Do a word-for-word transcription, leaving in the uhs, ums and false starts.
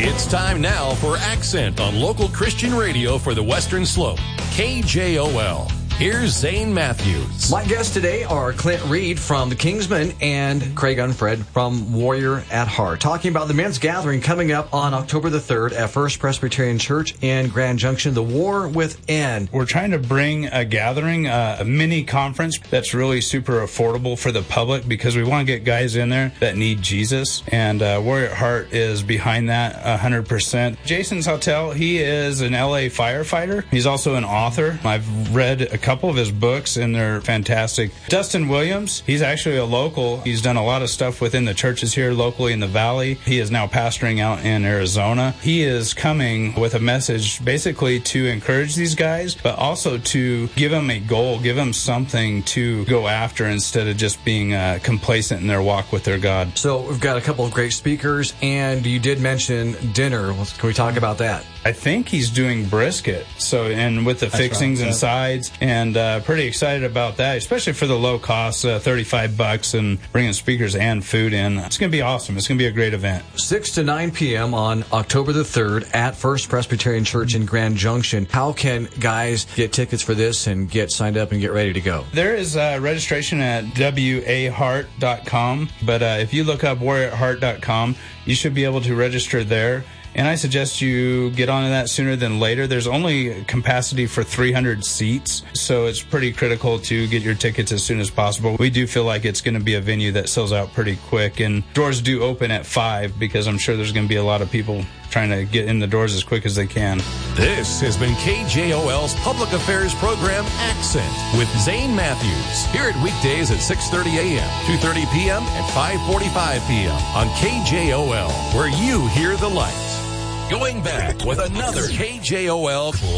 It's time now for Accent on local Christian radio for the Western Slope. K J O L. Here's Zane Matthews. My guests today are Clint Reed from the Kingsmen and Craig Unfred from Warrior at Heart, talking about the men's gathering coming up on October the third at First Presbyterian Church in Grand Junction, The War Within. We're trying to bring a gathering, uh, a mini conference that's really super affordable for the public because we want to get guys in there that need Jesus, and uh, Warrior at Heart is behind that one hundred percent. Jason's Hotel, he is an L A firefighter. He's also an author. I've read a couple of his books, and they're fantastic. Dustin Williams, he's actually a local. He's done a lot of stuff within the churches here locally in the Valley. He is now pastoring out in Arizona. He is coming with a message basically to encourage these guys, but also to give them a goal, give them something to go after instead of just being uh, complacent in their walk with their God. So we've got a couple of great speakers, and you did mention dinner. Can we talk about that? I think he's doing brisket, so and with the That's fixings right, and yeah. sides, and uh, pretty excited about that, especially for the low cost, uh, thirty-five bucks, and bringing speakers and food in. It's going to be awesome. It's going to be a great event. six to nine p.m. on October the third at First Presbyterian Church in Grand Junction. How can guys get tickets for this and get signed up and get ready to go? There is uh, registration at w a heart dot com, but uh, if you look up warrior at heart dot com, you should be able to register there. And I suggest you get on that sooner than later. There's only capacity for three hundred seats, so it's pretty critical to get your tickets as soon as possible. We do feel like it's going to be a venue that sells out pretty quick, and doors do open at five because I'm sure there's going to be a lot of people trying to get in the doors as quick as they can. This has been K J O L's public affairs program, Accent, with Zane Matthews. Hear it weekdays at six thirty a.m., two thirty p.m., and five forty-five p.m. on K J O L, where you hear the light. Going back with another K J O L